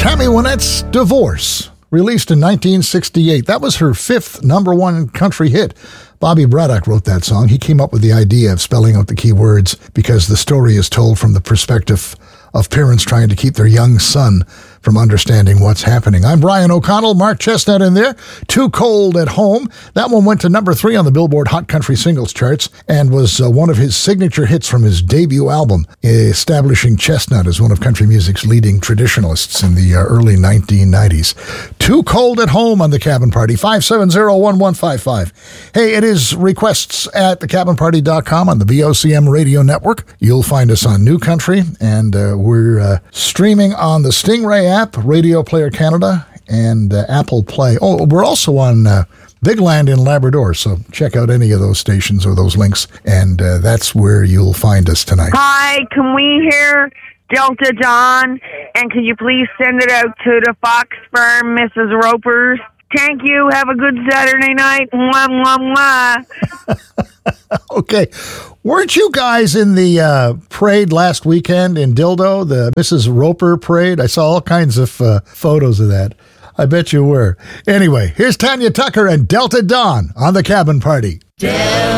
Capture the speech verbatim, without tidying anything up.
Tammy Wynette's Divorce, released in nineteen sixty-eight. That was her fifth number one country hit. Bobby Braddock wrote that song. He came up with the idea of spelling out the key words because the story is told from the perspective of parents trying to keep their young son from understanding what's happening. I'm Brian O'Connell, Mark Chestnut in there. Too Cold at Home. That one went to number three on the Billboard Hot Country Singles charts and was uh, one of his signature hits from his debut album, establishing Chestnut as one of country music's leading traditionalists in the uh, early nineteen nineties. Too Cold at Home on The Cabin Party, five seven zero, one one five five. Hey, it is requests at the cabin party dot com on the B O C M radio network. You'll find us on New Country, and uh, we're uh, streaming on the Stingray app, Radio Player Canada, and uh, Apple Play. Oh, we're also on uh, Big Land in Labrador, so check out any of those stations or those links, and uh, that's where you'll find us tonight. Hi, can we hear Delta Dawn? And can you please send it out to the Fox Firm, Missus Roper's? Thank you. Have a good Saturday night. Mwah, mwah, mwah. Okay. Weren't you guys in the uh, parade last weekend in Dildo, the Missus Roper parade? I saw all kinds of uh, photos of that. I bet you were. Anyway, here's Tanya Tucker and Delta Dawn on The Cabin Party. Del-